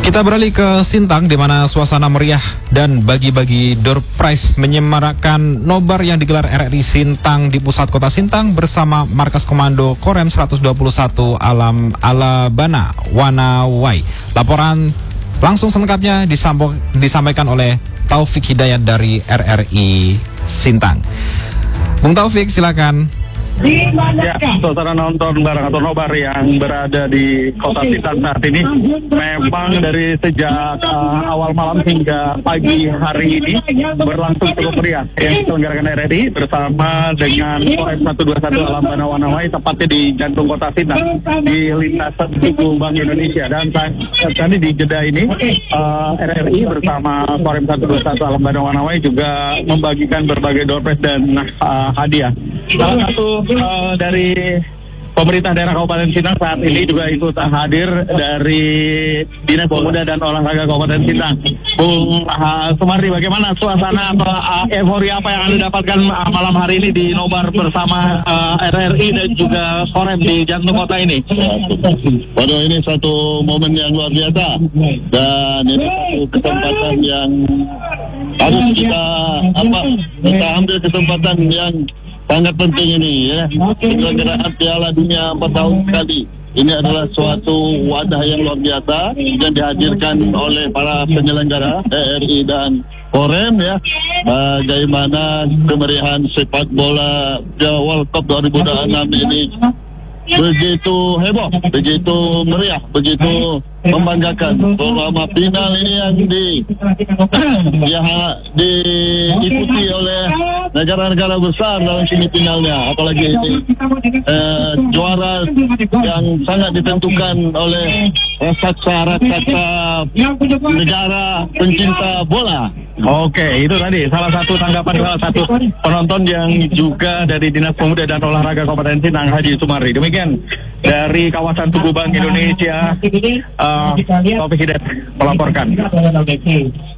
Kita beralih ke Sintang, di mana suasana meriah dan bagi-bagi door prize menyemarakan nobar yang digelar RRI Sintang di pusat kota Sintang bersama Markas Komando Korem 121 Alam Alabana Wanawai. Laporan langsung selengkapnya disampaikan oleh Taufik Hidayat dari RRI Sintang. Bung Taufik, silakan. Ya, saudara nonton bareng atau nobar yang berada di kota Sintang saat ini memang dari sejak awal malam hingga pagi hari ini berlangsung cukup meriah yang diselenggarakan RRI bersama dengan Korem 121 Alam Wanawai, tepatnya di jantung kota Sintang di lintasan suku Bank Indonesia. Dan tadi di jeda ini RRI bersama Korem 121 Alam Wanawai juga membagikan berbagai door prize dan hadiah. Salah satu dari pemerintah daerah Kabupaten Sintang saat ini juga ikut hadir dari Dinas Pemuda dan Olahraga Kabupaten Sintang. Bung Sumardi, bagaimana suasana atau euforia apa yang Anda dapatkan malam hari ini di nobar bersama RRI dan juga Korem di jantung kota ini? Waduh, ini satu momen yang luar biasa dan ini satu kesempatan yang harus kita ambil kesempatan yang sangat penting ini ya. Penyelenggaraan Piala Dunia 4 tahun sekali. Ini adalah suatu wadah yang luar biasa yang dihadirkan oleh para penyelenggara RRI dan Korem ya. Bagaimana kemeriahan sepak bola World Cup 2026 ini begitu heboh, begitu meriah, begitu membanggakan. Selama final ini yang diikuti oleh negara-negara besar dalam semifinalnya, apalagi ini juara yang sangat ditentukan oleh raksasa negara pencinta bola. Oke, itu tadi salah satu tanggapan salah satu penonton yang juga dari Dinas Pemuda dan Olahraga Kabupaten Sintang, Haji Sumardi. Demikian dari kawasan Tugu Bank Indonesia, Taufik Hidayat melaporkan.